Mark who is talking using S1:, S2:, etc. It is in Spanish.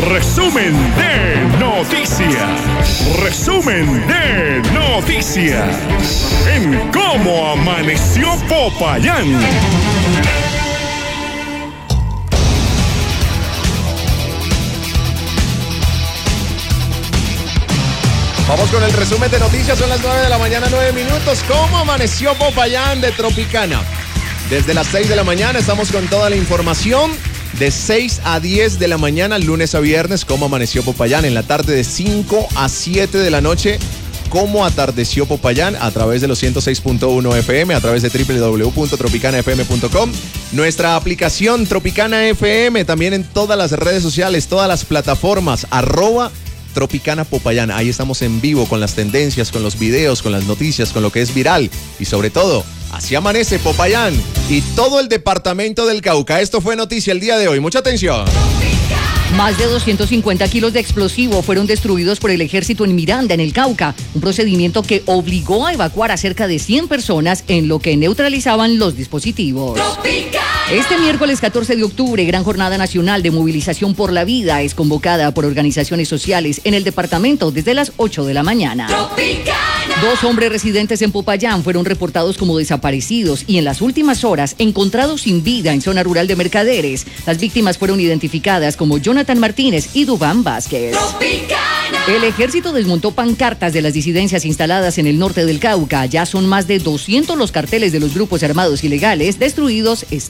S1: Resumen de noticias. Resumen de noticias. En cómo amaneció Popayán.
S2: Vamos con el resumen de noticias, son las 9 de la mañana, 9 minutos. ¿Cómo amaneció Popayán de Tropicana? Desde las 6 de la mañana estamos con toda la información. De 6 a 10 de la mañana, lunes a viernes, ¿cómo amaneció Popayán? En la tarde de 5 a 7 de la noche, ¿cómo atardeció Popayán? A través de los 106.1 FM, a través de www.tropicanafm.com. Nuestra aplicación Tropicana FM, también en todas las redes sociales, todas las plataformas, @Tropicana Popayán. Ahí estamos en vivo con las tendencias, con los videos, con las noticias, con lo que es viral y sobre todo, así amanece Popayán y todo el departamento del Cauca. Esto fue noticia el día de hoy. Mucha atención.
S3: Más de 250 kilos de explosivo fueron destruidos por el ejército en Miranda, en el Cauca, un procedimiento que obligó a evacuar a cerca de 100 personas en lo que neutralizaban los dispositivos. Este miércoles 14 de octubre, gran jornada nacional de movilización por la vida es convocada por organizaciones sociales en el departamento desde las 8 de la mañana. Dos hombres residentes en Popayán fueron reportados como desaparecidos y en las últimas horas encontrados sin vida en zona rural de Mercaderes. Las víctimas fueron identificadas como Jonathan Martínez y Dubán Vázquez. El ejército desmontó pancartas de las disidencias instaladas en el norte del Cauca. Ya son más de 200 los carteles de los grupos armados ilegales destruidos